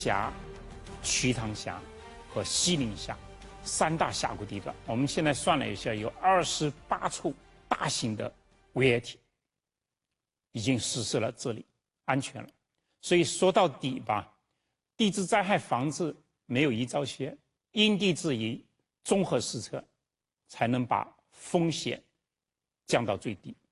峡、瞿塘峡和西陵峡3大峡谷地段。我们现在算了一下，有28处大型的围堰体已经实施了治理，安全了。所以说到底吧，地质灾害防治没有一朝歇，因地制宜、综合施策，才能把风险降到最低。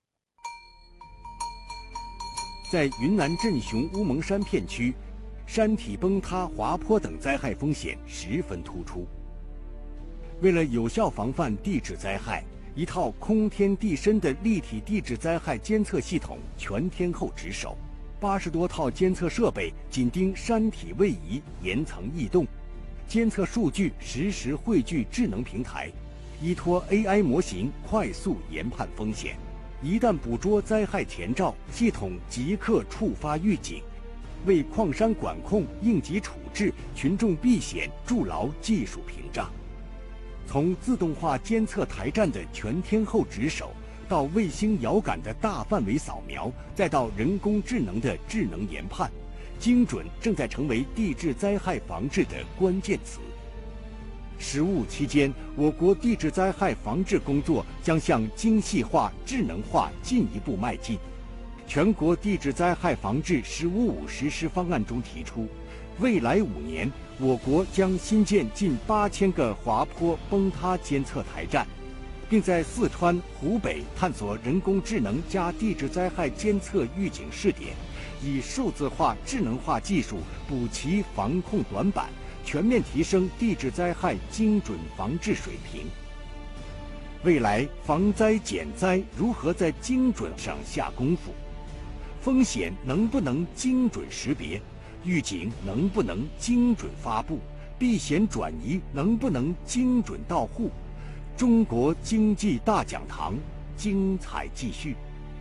在云南镇雄乌蒙山片区，山体崩塌、滑坡等灾害风险十分突出。为了有效防范地质灾害，一套空天地深的立体地质灾害监测系统全天候值守，80多套监测设备紧盯山体位移、岩层异动，监测数据实时汇聚智能平台，依托 AI 模型快速研判风险。一旦捕捉灾害前兆，系统即刻触发预警，为矿山管控、应急处置、群众避险筑牢技术屏障。从自动化监测台站的全天候值守，到卫星遥感的大范围扫描，再到人工智能的智能研判，精准正在成为地质灾害防治的关键词。实务期间，我国地质灾害防治工作将向精细化、智能化进一步迈进。全国地质灾害防治“十五五”实施方案中提出，未来5年，我国将新建近8000个滑坡崩塌监测台站，并在四川、湖北探索人工智能加地质灾害监测预警试点，以数字化、智能化技术补齐防控短板，全面提升地质灾害精准防治水平。未来防灾减灾如何在精准上下功夫？风险能不能精准识别？预警能不能精准发布？避险转移能不能精准到户？中国经济大讲堂精彩继续。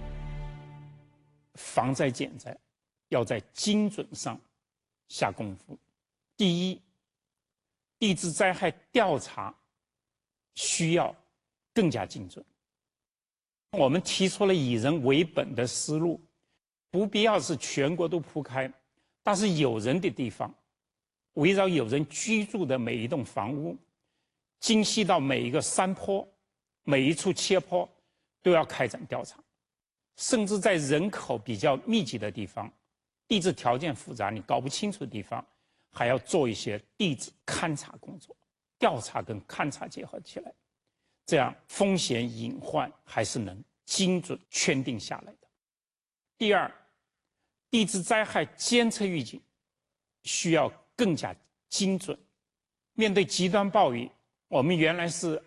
防灾减灾要在精准上下功夫。第一，地质灾害调查需要更加精准。我们提出了以人为本的思路，不必要是全国都铺开，但是有人的地方，围绕有人居住的每一栋房屋，精细到每一个山坡、每一处切坡都要开展调查，甚至在人口比较密集的地方，地质条件复杂你搞不清楚的地方，还要做一些地质勘察工作，调查跟勘察结合起来，这样风险隐患还是能精准圈定下来的。第二，地质灾害监测预警需要更加精准。面对极端暴雨，我们原来是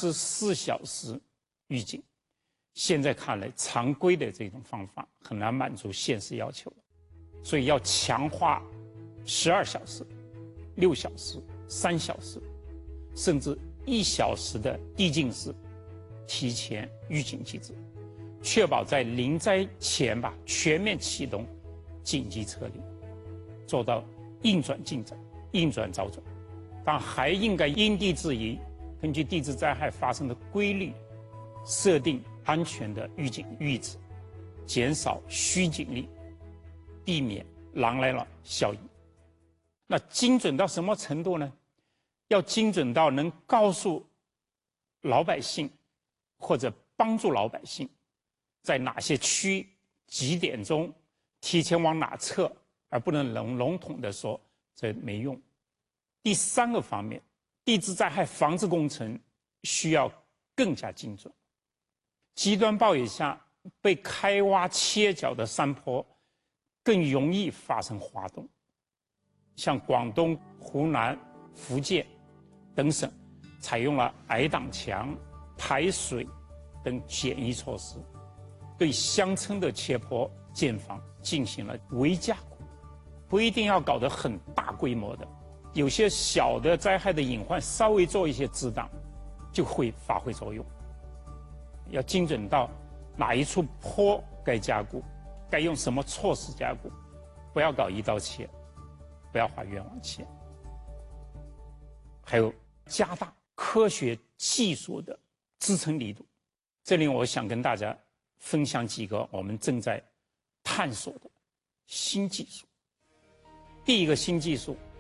24小时预警，现在看来常规的这种方法很难满足现实要求了，所以要强化12小时、6小时、3小时，甚至1小时的递进式提前预警机制，确保在临灾前吧全面启动紧急撤离，做到应转尽转、应转早转。但还应该因地制宜，根据地质灾害发生的规律，设定安全的预警阈值，减少虚警力，避免狼来了效应。那精准到什么程度呢？要精准到能告诉老百姓，或者帮助老百姓，在哪些区几点钟提前往哪撤，而不能笼统的说这没用。第3个方面，地质灾害防治工程需要更加精准。极端暴雨下被开挖切角的山坡更容易发生滑动，像广东、湖南、福建等省采用了矮挡墙、排水等简易措施，对乡村的切坡建房进行了微加固，不一定要搞得很大规模的，有些小的灾害的隐患稍微做一些遮挡就会发挥作用。要精准到哪一处坡该加固，该用什么措施加固，不要搞一刀切，不要画冤枉钱。还有加大科学技术的支撑力度。这里我想跟大家分享几个我们正在探索的新技术。 第一个新技术